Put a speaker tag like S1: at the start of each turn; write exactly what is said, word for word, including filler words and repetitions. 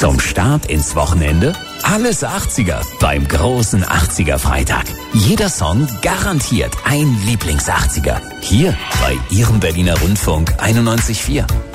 S1: Zum Start ins Wochenende alles achtziger beim großen achtziger Freitag. Jeder Song garantiert ein Lieblings-achtziger. Hier bei Ihrem Berliner Rundfunk einundneunzig Komma vier.